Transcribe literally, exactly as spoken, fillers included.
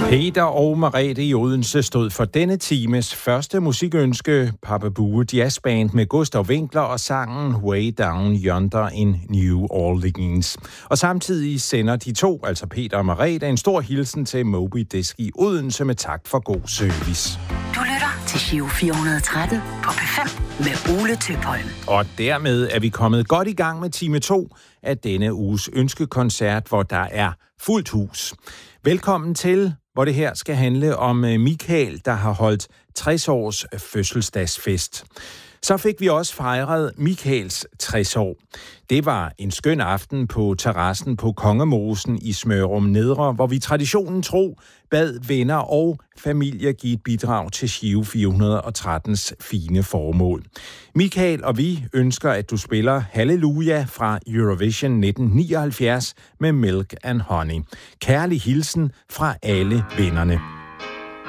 Peter og Merete i Odense stod for denne times første musikønske, Papa Bue Jazzband med Gustav Winkler og sangen Way Down Yonder in New Orleans. Og samtidig sender de to, altså Peter og Merete, en stor hilsen til Moby Disk i Odense med tak for god service. Du lytter til Giro fire hundrede og tretten på P fem med Ole Tøpholm. Og dermed er vi kommet godt i gang med time to af denne uges ønskekoncert, hvor der er fuldt hus. Velkommen til, hvor det her skal handle om Michael, der har holdt tres års fødselsdagsfest. Så fik vi også fejret Michaels tres år. Det var en skøn aften på terrassen på Kongemosen i Smørum Nedre, hvor vi traditionen tro bad venner og familie give et bidrag til Giro fire hundrede og trettens fine formål. Michael og vi ønsker, at du spiller Halleluja fra Eurovision nitten nioghalvfjerds med Milk and Honey. Kærlig hilsen fra alle vennerne.